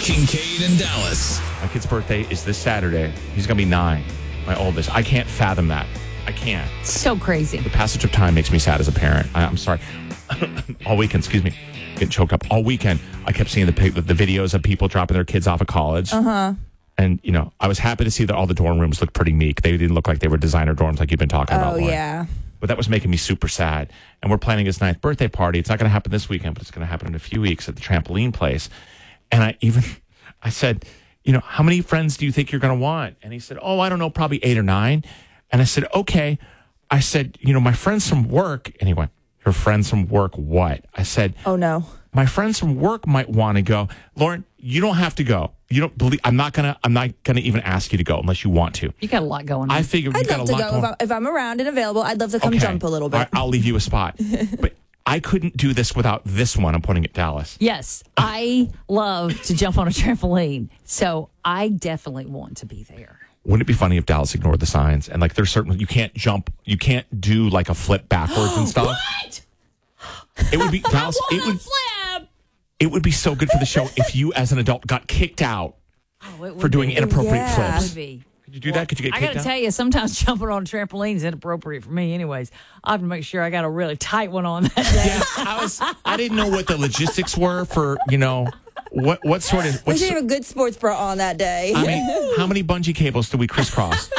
Kincaid and Dallas. My kid's birthday is this Saturday. He's going to be 9, my oldest. I can't fathom that. I can't. So crazy. The passage of time makes me sad as a parent. I'm sorry. All weekend, getting choked up. All weekend, I kept seeing the videos of people dropping their kids off of college. Uh-huh. And, I was happy to see that all the dorm rooms looked pretty meek. They didn't look like they were designer dorms like you've been talking about, Oh, Lauren. yeah. But that was making me super sad. And we're planning his 9th birthday party. It's not going to happen this weekend, but it's going to happen in a few weeks at the trampoline place. And I said, how many friends do you think you're going to want? And he said, I don't know, probably 8 or 9. And I said, okay. I said, my friends from work. And he went, your friends from work what? I said, oh, no. My friends from work might want to go. Lauren, you don't have to go. You don't believe. I'm not gonna even ask you to go unless you want to. You got a lot going on. I figured you I'd got a love to lot go if I'm around and available. I'd love to come jump a little bit. I'll leave you a spot. But I couldn't do this without this one. I'm putting it Dallas. Yes, I love to jump on a trampoline, so I definitely want to be there. Wouldn't it be funny if Dallas ignored the signs and there's certain you can't jump, you can't do a flip backwards and stuff. What? It would be Dallas. Flip. It would be so good for the show if you, as an adult, got kicked out for doing inappropriate flips. Would be. Could you do that? Could you get kicked out? I got to tell you, sometimes jumping on a trampoline is inappropriate for me anyways. I have to make sure I got a really tight one on that day. Yeah, I didn't know what the logistics were for, what sort of... We should have a good sports bra on that day. I mean, how many bungee cables do we crisscross?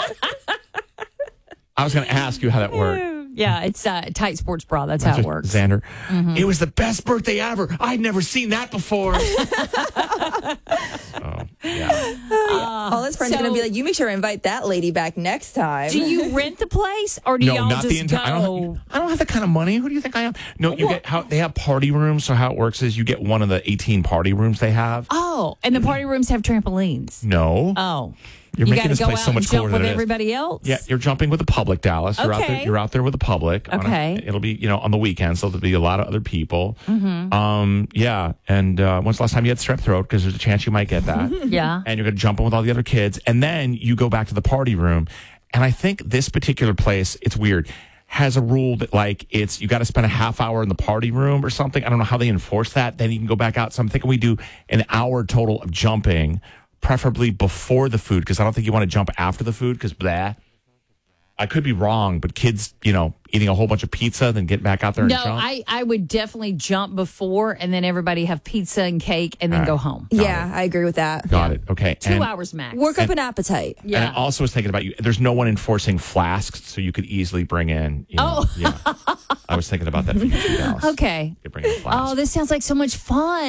I was going to ask you how that worked. Yeah, it's a tight sports bra. That's how it works. Xander, It was the best birthday ever. I'd never seen that before. All his friends are going to be like, you make sure to invite that lady back next time. Do you rent the place or do y'all not just the entire. go? I don't have that kind of money. Who do you think I am? No, you get they have party rooms. So how it works is you get one of the 18 party rooms they have. Oh, and the party rooms have trampolines. No. Oh. You're you making this go place out so much and jump cooler with than it is. everybody else. Yeah, you're jumping with the public, Dallas. You're out there. Okay. You're out there with the public. Okay. It'll be on the weekends, so there'll be a lot of other people. Yeah. And when's the last time you had strep throat? Because there's a chance you might get that. Yeah. And you're going to jump in with all the other kids, and then you go back to the party room. And I think this particular place, it's weird, has a rule that you got to spend a half hour in the party room or something. I don't know how they enforce that. Then you can go back out. So I'm thinking we do an hour total of jumping, preferably before the food, because I don't think you want to jump after the food, because blah. I could be wrong, but kids, eating a whole bunch of pizza, then get back out there and jump. No, I would definitely jump before, and then everybody have pizza and cake, and then go home. Yeah, I agree with that. Got it. Okay. 2 hours max. Work up an appetite. Yeah. And I also was thinking about you. There's no one enforcing flasks, so you could easily bring in. Yeah. I was thinking about that for you too, Dallas. Okay. You could bring in a flask. Oh, this sounds like so much fun.